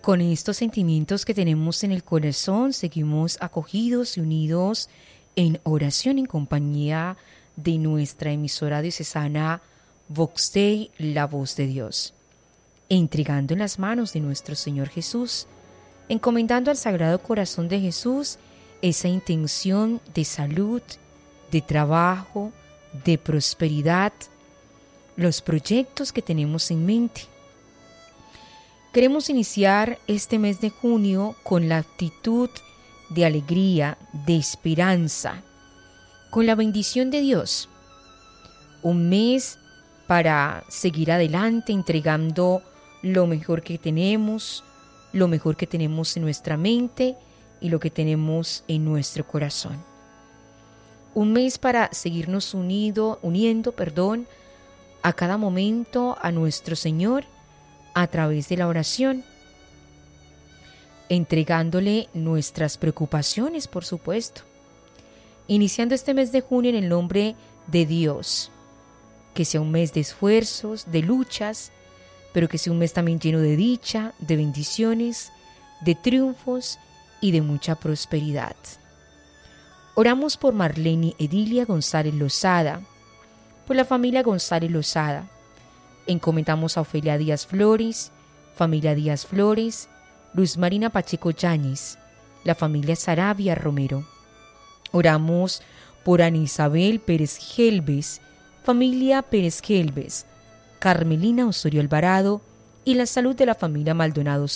Con estos sentimientos que tenemos en el corazón, seguimos acogidos y unidos en oración en compañía de nuestra emisora diocesana Vox Dei, la voz de Dios, entregando en las manos de nuestro Señor Jesús, encomendando al Sagrado Corazón de Jesús esa intención de salud, de trabajo, de prosperidad, los proyectos que tenemos en mente. Queremos iniciar este mes de junio con la actitud de alegría, de esperanza, con la bendición de Dios. Un mes para seguir adelante entregando lo mejor que tenemos en nuestra mente y lo que tenemos en nuestro corazón. Un mes para seguirnos uniendo, a cada momento a nuestro Señor a través de la oración, entregándole nuestras preocupaciones, por supuesto. Iniciando este mes de junio en el nombre de Dios, que sea un mes de esfuerzos, de luchas, pero que sea un mes también lleno de dicha, de bendiciones, de triunfos y de mucha prosperidad. Oramos por Marlene Edilia González Lozada, por la familia González Lozada. Encomendamos a Ofelia Díaz Flores, familia Díaz Flores, Luz Marina Pacheco Yáñez, la familia Sarabia Romero. Oramos por Ana Isabel Pérez Gelbes, familia Pérez Gelbes, Carmelina Osorio Alvarado y la salud de la familia Maldonado